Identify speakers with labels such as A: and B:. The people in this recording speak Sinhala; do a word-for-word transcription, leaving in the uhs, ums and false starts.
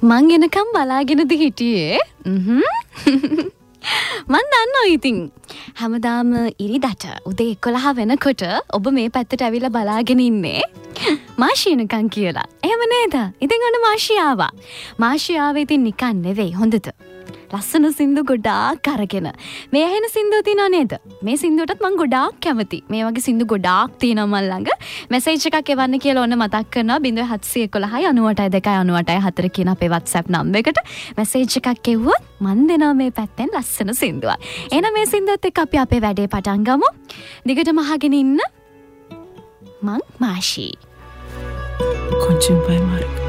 A: මං එනකම් බලාගෙනද හිටියේ. මන් දන්නවා ඉතින් හැමදාම ඉරිදට උදේ එකොළහ වෙනකොට ඔබ මේ පැත්තට ඇවිල්ලා බලාගෙන ඉන්නේ මාෂි එනකන් කියලා. එහෙම නේද? ඉතින් ඔන්න මාෂි ආවා. මාෂි ආවේ ඉතින් නිකන් නෙවෙයි හොඳද? ලස්සන සින්දු ගොඩාක් අරගෙන. මේ ඇහෙන සින්දු තියෙනව නේද? මේ සින්දුවටත් මං ගොඩාක් කැමති. මේ වගේ සින්දු ගොඩාක් තියෙනවා මන් ළඟ. මෙසේජ් එකක් එවන්න කියලා ඔන්න මතක් කරනවා zero seven one one one nine eight two nine eight four කියන අපේ WhatsApp නම්බර් එකට මෙසේජ් එකක් එවුවොත් මන් දෙනවා මේ පැත්තෙන් ලස්සන සින්දුවක්. එහෙනම් මේ සින්දුවත් එක්ක අපි අපේ වැඩේ පටන් ගමු. දිගටම අහගෙන ඉන්න. මං මාෂි.
B: కొంచెం భయం